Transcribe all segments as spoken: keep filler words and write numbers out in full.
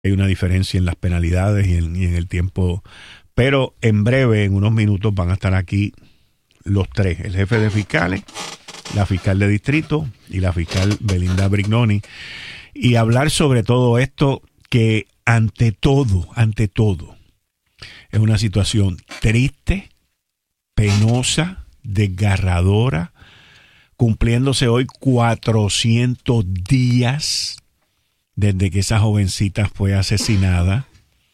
hay una diferencia en las penalidades y en, y en el tiempo, pero en breve, en unos minutos, van a estar aquí los tres, el jefe de fiscales, la fiscal de distrito y la fiscal Belinda Brignoni, y hablar sobre todo esto que ante todo, ante todo, es una situación triste, penosa, desgarradora, cumpliéndose hoy cuatrocientos días desde que esa jovencita fue asesinada,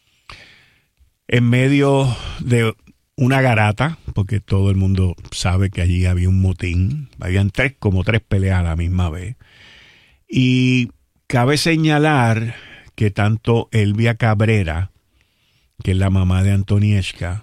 en medio de una garata, porque todo el mundo sabe que allí había un motín, habían tres, como tres peleas a la misma vez, y cabe señalar que tanto Elvia Cabrera, que es la mamá de Antonieshka,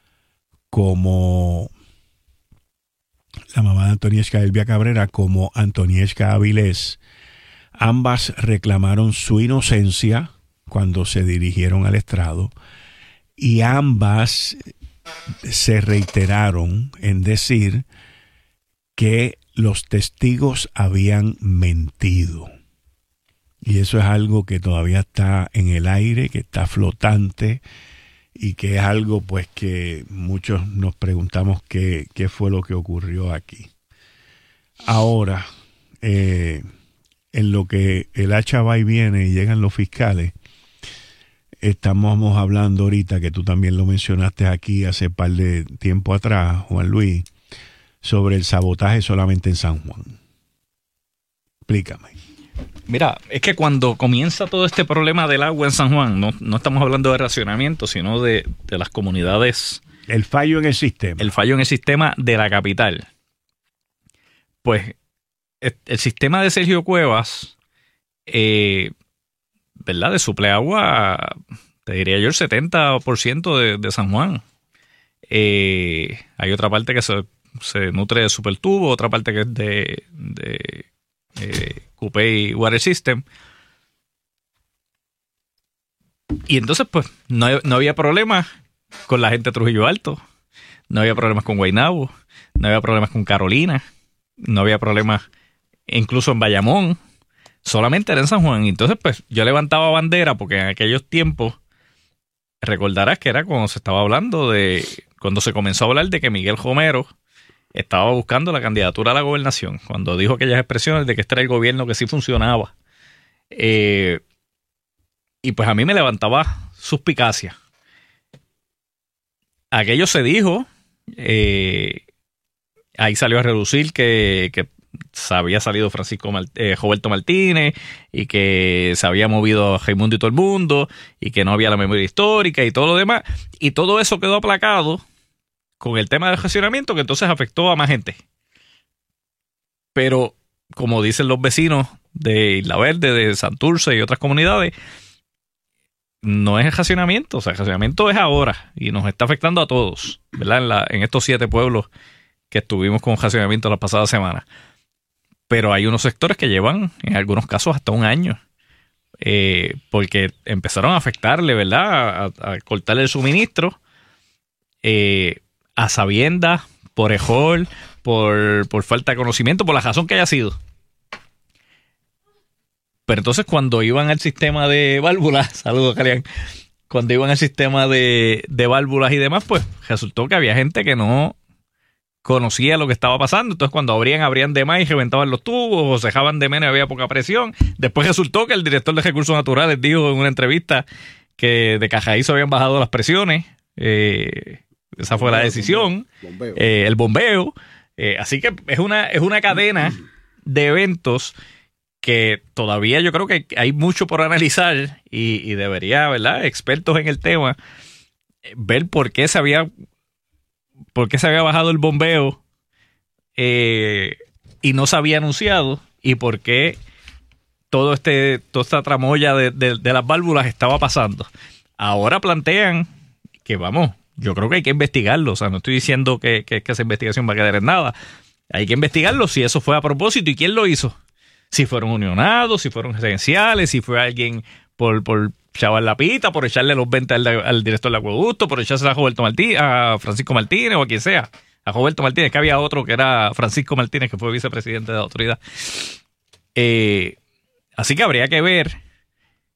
como la mamá de Antonieshka, Elvia Cabrera, como Antonieshka Avilés, ambas reclamaron su inocencia cuando se dirigieron al estrado y ambas se reiteraron en decir que los testigos habían mentido. Y eso es algo que todavía está en el aire, que está flotante y que es algo pues que muchos nos preguntamos qué, qué fue lo que ocurrió aquí. Ahora, eh, en lo que el hacha va y viene y llegan los fiscales, estamos hablando ahorita, que tú también lo mencionaste aquí hace par de tiempo atrás, Juan Luis, sobre el sabotaje solamente en San Juan. Explícame. Mira, es que cuando comienza todo este problema del agua en San Juan, no, no estamos hablando de racionamiento, sino de, de las comunidades. El fallo en el sistema. El fallo en el sistema de la capital. Pues el sistema de Sergio Cuevas, eh, ¿verdad? De suple agua, te diría yo, el setenta por ciento de, de San Juan. Eh, hay otra parte que se, se nutre de Supertubo, otra parte que es de... de eh, Cupey Water System. Y entonces pues no, no había problemas con la gente de Trujillo Alto, no había problemas con Guaynabo, no había problemas con Carolina, no había problemas incluso en Bayamón, solamente era en San Juan. Y entonces pues yo levantaba bandera porque en aquellos tiempos recordarás que era cuando se estaba hablando de, cuando se comenzó a hablar de que Miguel Romero estaba buscando la candidatura a la gobernación, cuando dijo aquellas expresiones de que este era el gobierno que sí funcionaba. Eh, y pues a mí me levantaba suspicacia. Aquello se dijo, eh, ahí salió a relucir que, que se había salido Francisco Mart- eh, Roberto Martínez y que se había movido a Raimundo y todo el mundo y que no había la memoria histórica y todo lo demás. Y todo eso quedó aplacado con el tema del racionamiento, que entonces afectó a más gente. Pero, como dicen los vecinos de Isla Verde, de Santurce y otras comunidades, no es el racionamiento. O sea, el racionamiento es ahora y nos está afectando a todos, ¿verdad? En, la, en estos siete pueblos que estuvimos con racionamiento la pasada semana. Pero hay unos sectores que llevan, en algunos casos, hasta un año. Eh, porque empezaron a afectarle, ¿verdad? A, a cortarle el suministro. Eh... a sabiendas, por error, por, por falta de conocimiento, por la razón que haya sido. Pero entonces cuando iban al sistema de válvulas, saludos, Calián, cuando iban al sistema de, de válvulas y demás, pues resultó que había gente que no conocía lo que estaba pasando. Entonces cuando abrían, abrían de más y reventaban los tubos, o cejaban de menos y había poca presión. Después resultó que el director de Recursos Naturales dijo en una entrevista que de Cajaízo habían bajado las presiones. Eh... Esa fue la decisión, bombeo. Eh, el bombeo. Eh, así que es una, es una cadena de eventos que todavía yo creo que hay mucho por analizar y, y debería, ¿verdad? Expertos en el tema, ver por qué se había, por qué se había bajado el bombeo eh, y no se había anunciado y por qué todo este, toda esta tramoya de, de, de las válvulas estaba pasando. Ahora plantean que vamos... Yo creo que hay que investigarlo. O sea, no estoy diciendo que, que, que esa investigación va a quedar en nada. Hay que investigarlo si eso fue a propósito y quién lo hizo. Si fueron unionados, si fueron residenciales, si fue alguien por, por chaval la pita, por echarle los veinte al, al director del acueducto, por echarse a Roberto Martínez, a Francisco Martínez o a quien sea. A Roberto Martínez, que había otro que era Francisco Martínez, que fue vicepresidente de la autoridad. Eh, así que habría que ver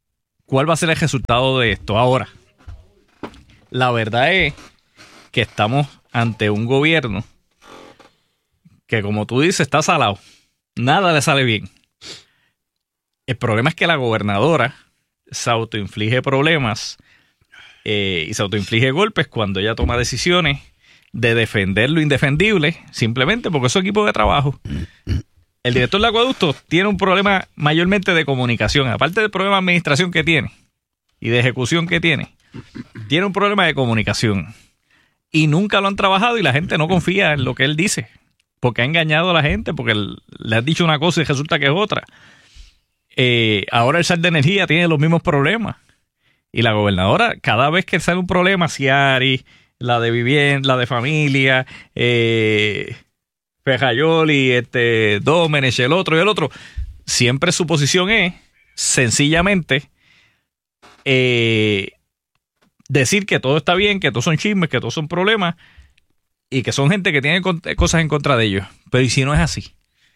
¿cuál va a ser el resultado de esto? Ahora, la verdad es que estamos ante un gobierno que, como tú dices, está salado. Nada le sale bien. El problema es que la gobernadora se autoinflige problemas eh, y se autoinflige golpes cuando ella toma decisiones de defender lo indefendible, simplemente porque es su equipo de trabajo. El director de acueducto tiene un problema mayormente de comunicación, aparte del problema de administración que tiene y de ejecución que tiene, tiene un problema de comunicación. Y nunca lo han trabajado y la gente no confía en lo que él dice, porque ha engañado a la gente, porque le has dicho una cosa y resulta que es otra. Eh, ahora el S A R de Energía tiene los mismos problemas. Y la gobernadora, cada vez que sale un problema, Ciari, la de vivienda, la de familia, eh, Fejayoli, este, Dómenes, el otro y el otro, siempre su posición es sencillamente eh, decir que todo está bien, que todos son chismes, que todos son problemas y que son gente que tiene cosas en contra de ellos. Pero ¿y si no es así?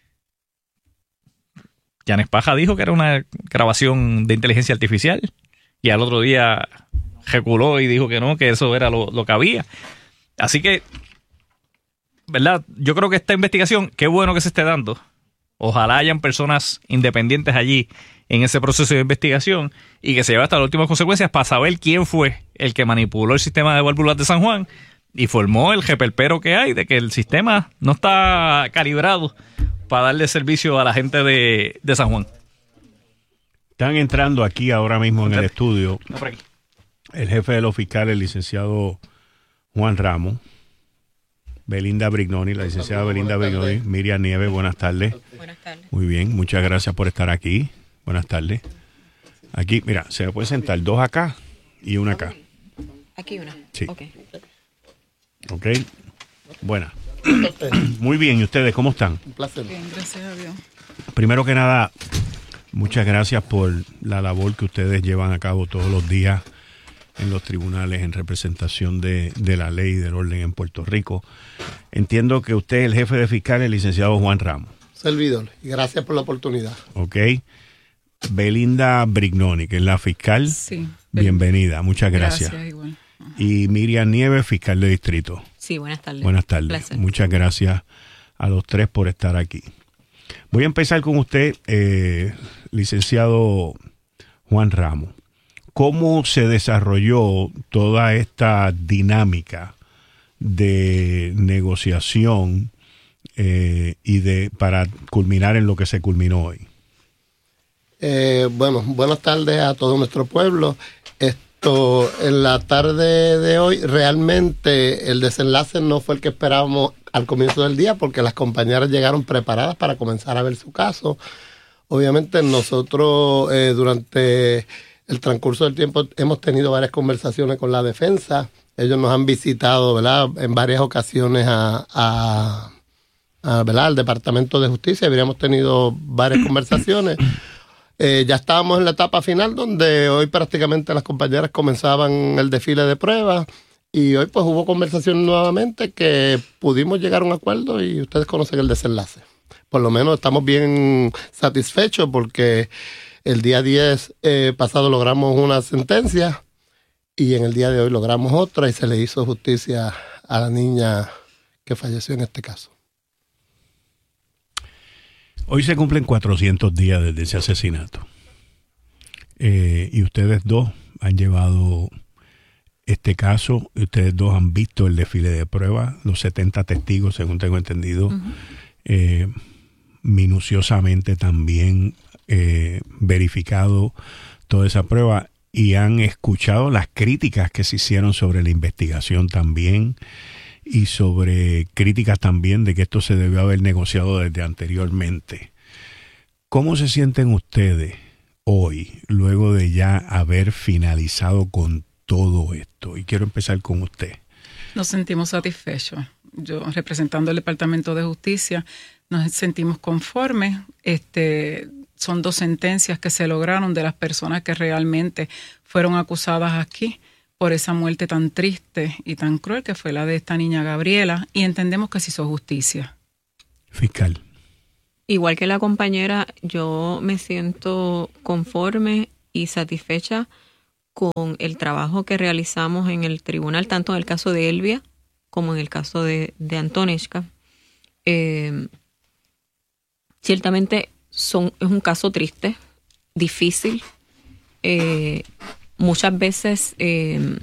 Yanes Paja dijo que era una grabación de inteligencia artificial y al otro día reculó y dijo que no, que eso era lo, lo que había. Así que, ¿verdad? Yo creo que esta investigación, qué bueno que se esté dando. Ojalá hayan personas independientes allí en ese proceso de investigación y que se lleve hasta las últimas consecuencias para saber quién fue el que manipuló el sistema de válvulas de San Juan y formó el jepelpero que hay de que el sistema no está calibrado para darle servicio a la gente de, de San Juan. Están entrando aquí ahora mismo en el estudio No, por aquí. el jefe de los fiscales, el licenciado Juan Ramos, Belinda Brignoni, la licenciada Belinda Brignoni, Miriam Nieves, buenas tardes. Buenas tardes. Muy bien, muchas gracias por estar aquí. Buenas tardes. Aquí, mira, se me puede sentar dos acá y una acá. Aquí una. Sí. Ok. Ok. Buena. Muy bien, ¿y ustedes cómo están? Un placer. Bien, gracias a Dios. Primero que nada, muchas gracias por la labor que ustedes llevan a cabo todos los días en los tribunales en representación de, de la ley y del orden en Puerto Rico. Entiendo que usted es el jefe de fiscales, el licenciado Juan Ramos. Servidor, y gracias por la oportunidad. Ok. Belinda Brignoni, que es la fiscal. Sí. Bienvenida, muchas gracias. Gracias, igual. Y Miriam Nieves, fiscal de distrito. Sí, buenas tardes. Buenas tardes. Placer. Muchas gracias a los tres por estar aquí. Voy a empezar con usted, eh, licenciado Juan Ramos. ¿Cómo se desarrolló toda esta dinámica de negociación eh, y de para culminar en lo que se culminó hoy? Eh, bueno, buenas tardes a todo nuestro pueblo. Esto, en la tarde de hoy, realmente el desenlace no fue el que esperábamos al comienzo del día, porque las compañeras llegaron preparadas para comenzar a ver su caso. Obviamente nosotros eh, durante el transcurso del tiempo hemos tenido varias conversaciones con la defensa. Ellos nos han visitado, ¿verdad?, en varias ocasiones a, a, a ¿verdad?, al Departamento de Justicia. Habíamos tenido varias conversaciones. Eh, ya estábamos en la etapa final, donde hoy prácticamente las compañeras comenzaban el desfile de pruebas, y hoy pues hubo conversación nuevamente que pudimos llegar a un acuerdo y ustedes conocen el desenlace. Por lo menos estamos bien satisfechos porque el día diez eh, pasado logramos una sentencia y en el día de hoy logramos otra y se le hizo justicia a la niña que falleció en este caso. Hoy se cumplen cuatrocientos días desde ese asesinato. Eh, y ustedes dos han llevado este caso, y ustedes dos han visto el desfile de pruebas, los setenta testigos, según tengo entendido, uh-huh. eh, minuciosamente también eh, verificado toda esa prueba y han escuchado las críticas que se hicieron sobre la investigación también, y sobre críticas también de que esto se debió haber negociado desde anteriormente. ¿Cómo se sienten ustedes hoy, luego de ya haber finalizado con todo esto? Y quiero empezar con usted. Nos sentimos satisfechos. Yo, representando el Departamento de Justicia, nos sentimos conformes. Este, son dos sentencias que se lograron de las personas que realmente fueron acusadas aquí por esa muerte tan triste y tan cruel que fue la de esta niña Gabriela, y entendemos que se hizo justicia. Fiscal. Igual que la compañera, yo me siento conforme y satisfecha con el trabajo que realizamos en el tribunal, tanto en el caso de Elvia como en el caso de, de Antonieshka. Eh, ciertamente son, es un caso triste, difícil. Eh, muchas veces eh,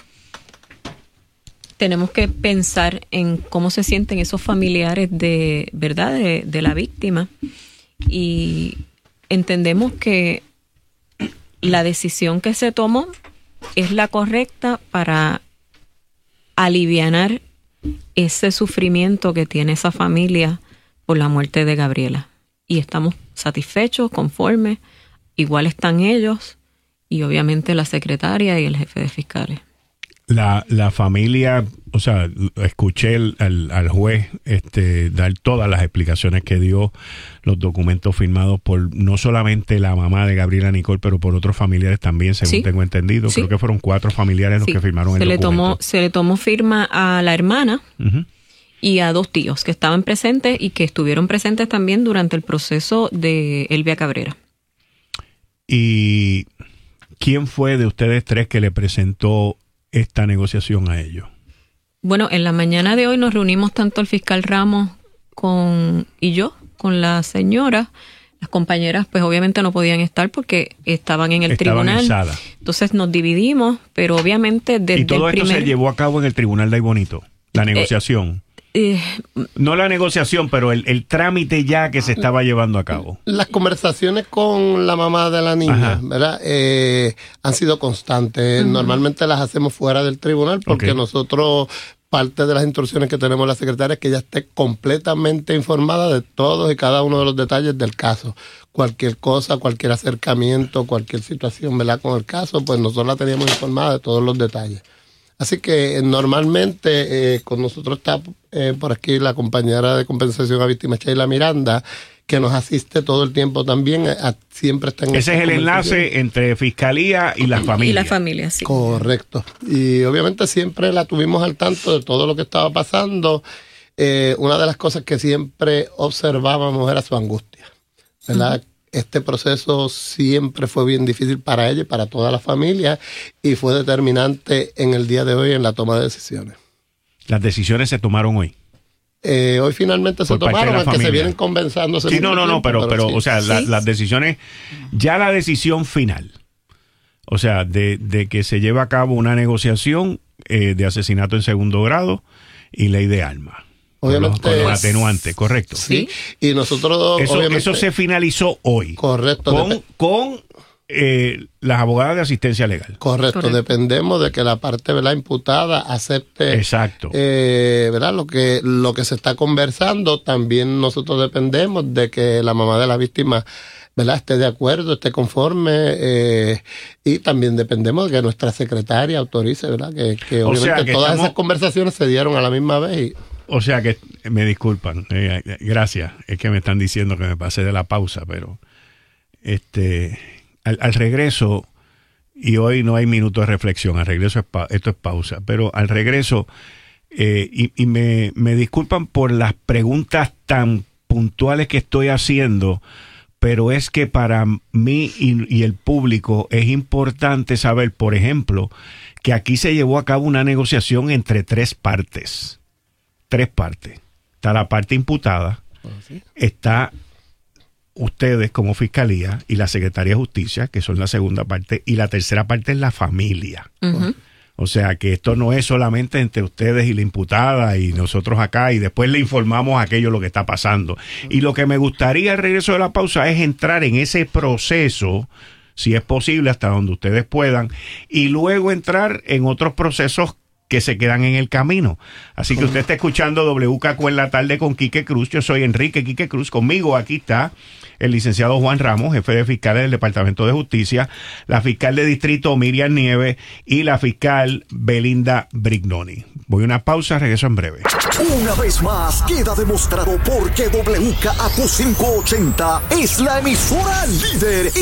tenemos que pensar en cómo se sienten esos familiares de, ¿verdad? de, de la víctima, y entendemos que la decisión que se tomó es la correcta para alivianar ese sufrimiento que tiene esa familia por la muerte de Gabriela. Y estamos satisfechos, conformes, igual están ellos y obviamente la secretaria y el jefe de fiscales. La, la familia, o sea, escuché el, al, al juez este, dar todas las explicaciones que dio, los documentos firmados por no solamente la mamá de Gabriela Nicole, pero por otros familiares también, según sí. tengo entendido. Sí. Creo que fueron cuatro familiares los sí. que firmaron se el le documento. Tomó, se le tomó firma a la hermana uh-huh. y a dos tíos que estaban presentes y que estuvieron presentes también durante el proceso de Elvia Cabrera. ¿Y quién fue de ustedes tres que le presentó esta negociación a ellos? Bueno, en la mañana de hoy nos reunimos tanto el fiscal Ramos con y yo, con la señora. Las compañeras pues obviamente no podían estar porque estaban en el estaban tribunal. En sala. Entonces nos dividimos, pero obviamente desde ¿Y todo el esto primer... se llevó a cabo en el tribunal de Aybonito? La negociación. Eh, eh, no la negociación, pero el, el trámite ya que se estaba llevando a cabo. Las conversaciones con la mamá de la niña, Ajá. ¿verdad? Eh, han sido constantes. Uh-huh. Normalmente las hacemos fuera del tribunal porque okay. nosotros, parte de las instrucciones que tenemos la secretaria es que ella esté completamente informada de todos y cada uno de los detalles del caso. Cualquier cosa, cualquier acercamiento, cualquier situación, ¿verdad? Con el caso, pues nosotros la teníamos informada de todos los detalles. Así que eh, normalmente eh, con nosotros está eh, por aquí la compañera de compensación a víctimas, Sheila Miranda, que nos asiste todo el tiempo también. A, siempre está en Ese es el enlace entre Fiscalía y la familia. Y la familia, sí. Correcto. Y obviamente siempre la tuvimos al tanto de todo lo que estaba pasando. Eh, una de las cosas que siempre observábamos era su angustia, ¿verdad? Uh-huh. Este proceso siempre fue bien difícil para ella y para toda la familia y fue determinante en el día de hoy en la toma de decisiones. ¿Las decisiones se tomaron hoy? Eh, hoy finalmente se tomaron, aunque se vienen convenzándose. Sí, no, no, no, pero, pero, pero sí. o sea, sí. la, las decisiones, ya la decisión final, o sea, de, de que se lleva a cabo una negociación eh, de asesinato en segundo grado y ley de armas. Obviamente. Con los atenuantes, correcto. Sí, y nosotros... Eso, eso se finalizó hoy. Correcto. Con, con eh, las abogadas de asistencia legal. Correcto. Correcto. Dependemos de que la parte, ¿verdad?, imputada acepte... Exacto. Eh, ¿verdad? Lo que, lo que se está conversando. También nosotros dependemos de que la mamá de la víctima, ¿verdad?, esté de acuerdo, esté conforme, eh, y también dependemos de que nuestra secretaria autorice, ¿verdad?, que, que obviamente o sea, que todas estamos... esas conversaciones se dieron a la misma vez y... O sea que, me disculpan, eh, gracias, es que me están diciendo que me pasé de la pausa, pero este al, al regreso, y hoy no hay minuto de reflexión, al regreso es pa, esto es pausa, pero al regreso, eh, y, y me, me disculpan por las preguntas tan puntuales que estoy haciendo, pero es que para mí y, y el público es importante saber, por ejemplo, que aquí se llevó a cabo una negociación entre tres partes. Tres partes. Está la parte imputada, ¿sí? Está ustedes como Fiscalía y la Secretaría de Justicia, que son la segunda parte, y la tercera parte es la familia. Uh-huh. O sea que esto no es solamente entre ustedes y la imputada y nosotros acá, y después le informamos aquello lo que está pasando. Uh-huh. Y lo que me gustaría al regreso de la pausa es entrar en ese proceso, si es posible, hasta donde ustedes puedan, y luego entrar en otros procesos que se quedan en el camino. Así que usted está escuchando W K Q en la tarde con Quique Cruz. Yo soy Enrique Quique Cruz. Conmigo aquí está el licenciado Juan Ramos, jefe de fiscales del Departamento de Justicia, la fiscal de distrito Miriam Nieves y la fiscal Belinda Brignoni. Voy a una pausa, regreso en breve. Una vez más queda demostrado por qué W K A Q quinientos ochenta es la emisora líder